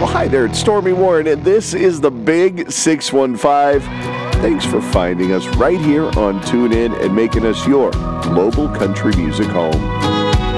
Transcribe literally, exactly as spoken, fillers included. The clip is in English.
hi there, it's Stormy Warren, and this is the Big six one five. Thanks for finding us right here on TuneIn and making us your global country music home.